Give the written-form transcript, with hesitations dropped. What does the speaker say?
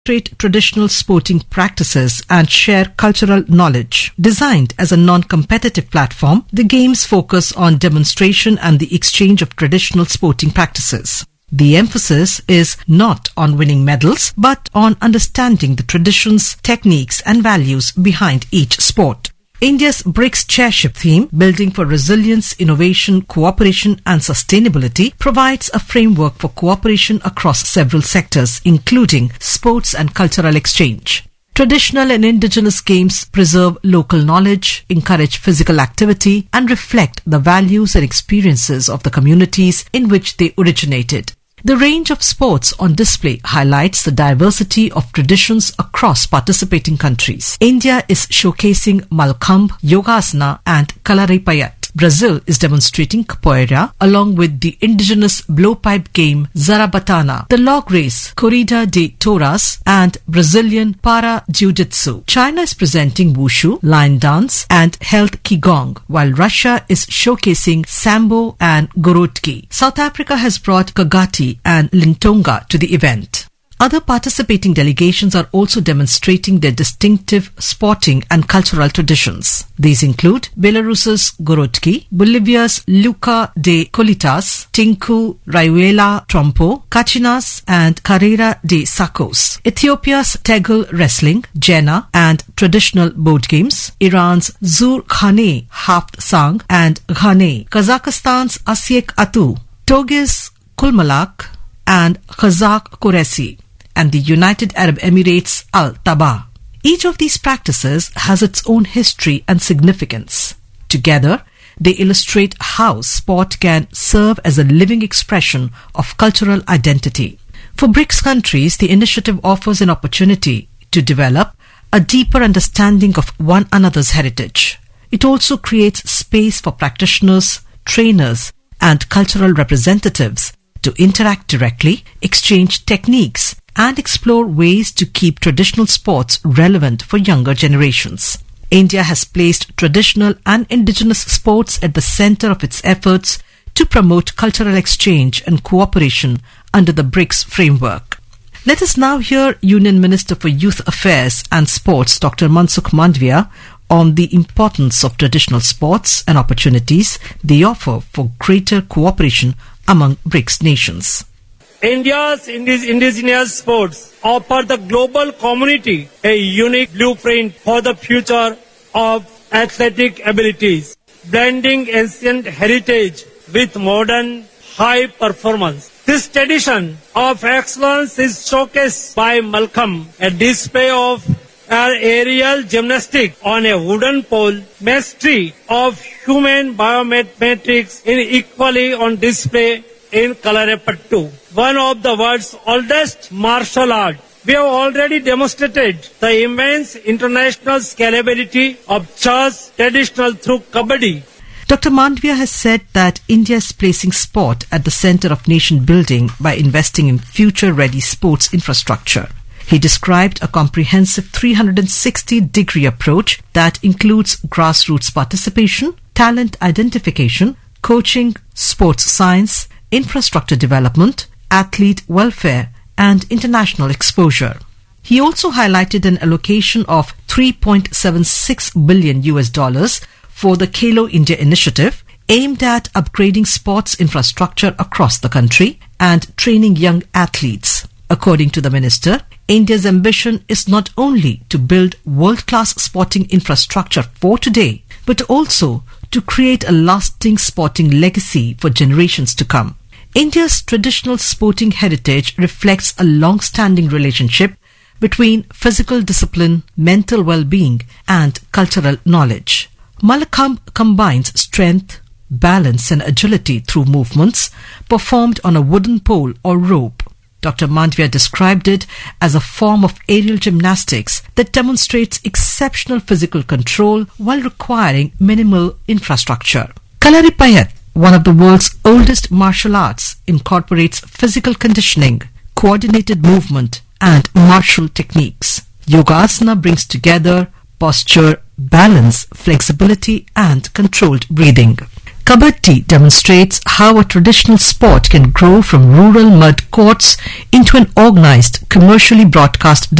demonstrate traditional sporting practices and share cultural knowledge. Designed as a non-competitive platform, the games focus on demonstration and the exchange of traditional sporting practices. The emphasis is not on winning medals, but on understanding the traditions, techniques and values behind each sport. India's BRICS chairship theme, Building for Resilience, Innovation, Cooperation and Sustainability, provides a framework for cooperation across several sectors, including sports and cultural exchange. Traditional and indigenous games preserve local knowledge, encourage physical activity, and reflect the values and experiences of the communities in which they originated. The range of sports on display highlights the diversity of traditions across participating countries. India is showcasing Malakhamb, Yogasana and Kalaripayat. Brazil is demonstrating capoeira along with the indigenous blowpipe game Zarabatana, the log race Corrida de Touros and Brazilian para-jiu-jitsu. China is presenting wushu, lion dance and health qigong, while Russia is showcasing sambo and gorotki. South Africa has brought kagati and lintonga to the event. Other participating delegations are also demonstrating their distinctive sporting and cultural traditions. These include Belarus's Gorotki, Bolivia's Luca de Colitas, Tinku Rayuela Trompo, Kachinas and Carrera de Sacos, Ethiopia's Tegel Wrestling, Jena and traditional board games, Iran's Zur Khane Haft Sang and Ghane, Kazakhstan's Asyek Atu, Togi's Kulmalak and Khazak Koresi, and the United Arab Emirates Al-Taba. Each of these practices has its own history and significance. Together, they illustrate how sport can serve as a living expression of cultural identity. For BRICS countries, the initiative offers an opportunity to develop a deeper understanding of one another's heritage. It also creates space for practitioners, trainers, and cultural representatives to interact directly, exchange techniques, and explore ways to keep traditional sports relevant for younger generations. India has placed traditional and indigenous sports at the center of its efforts to promote cultural exchange and cooperation under the BRICS framework. Let us now hear Union Minister for Youth Affairs and Sports, Dr. Mansukh Mandavia, on the importance of traditional sports and opportunities they offer for greater cooperation among BRICS nations. India's indigenous sports offer the global community a unique blueprint for the future of athletic abilities, blending ancient heritage with modern high performance. This tradition of excellence is showcased by Malakhamb, a display of aerial gymnastics on a wooden pole, mastery of human biomathematics in equally on display in Kalaripayattu, one of the world's oldest martial arts. We have already demonstrated the immense international scalability of chess traditional through Kabaddi. Dr. Mandavia has said that India is placing sport at the center of nation building by investing in future-ready sports infrastructure. He described a comprehensive 360-degree approach that includes grassroots participation, talent identification, coaching, sports science, infrastructure development, athlete welfare, and international exposure. He also highlighted an allocation of $3.76 billion for the Khelo India initiative, aimed at upgrading sports infrastructure across the country and training young athletes. According to the minister, India's ambition is not only to build world-class sporting infrastructure for today, but also to create a lasting sporting legacy for generations to come. India's traditional sporting heritage reflects a long-standing relationship between physical discipline, mental well-being, and cultural knowledge. Malakhamb combines strength, balance, and agility through movements performed on a wooden pole or rope. Dr. Mandavia described it as a form of aerial gymnastics that demonstrates exceptional physical control while requiring minimal infrastructure. Kalaripayat, one of the world's oldest martial arts, incorporates physical conditioning, coordinated movement, and martial techniques. Yogasana brings together posture, balance, flexibility, and controlled breathing. Kabaddi demonstrates how a traditional sport can grow from rural mud courts into an organized, commercially broadcast